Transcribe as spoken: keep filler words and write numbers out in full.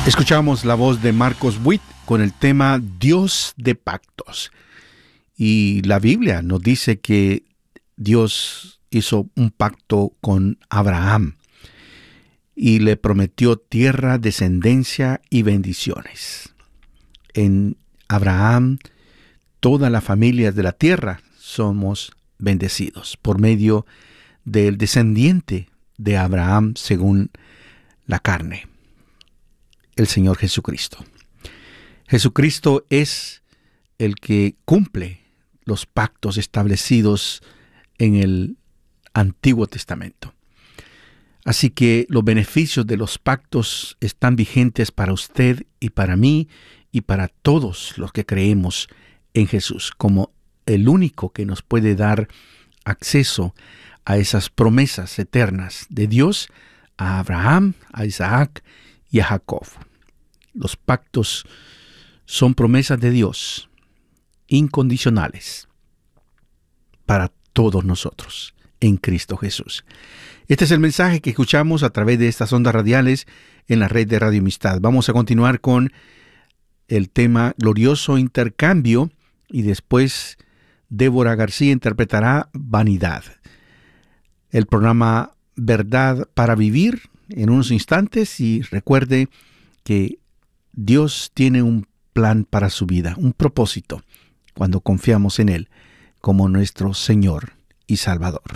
Escuchamos la voz de Marcos Witt con el tema Dios de pactos. Y la Biblia nos dice que Dios hizo un pacto con Abraham y le prometió tierra, descendencia y bendiciones. En Abraham, todas las familias de la tierra somos bendecidos por medio del descendiente de Abraham según la carne, el Señor Jesucristo. Jesucristo es el que cumple los pactos establecidos en el Antiguo Testamento. Así que los beneficios de los pactos están vigentes para usted y para mí y para todos los que creemos en Jesús, como el único que nos puede dar acceso a esas promesas eternas de Dios a Abraham, a Isaac y a Jacob. Los pactos son promesas de Dios, incondicionales, para todos nosotros, en Cristo Jesús. Este es el mensaje que escuchamos a través de estas ondas radiales en la red de Radio Amistad. Vamos a continuar con el tema Glorioso Intercambio y después Débora García interpretará Vanidad. El programa Verdad para Vivir en unos instantes, y recuerde que Dios tiene un plan para su vida, un propósito, cuando confiamos en Él como nuestro Señor y Salvador.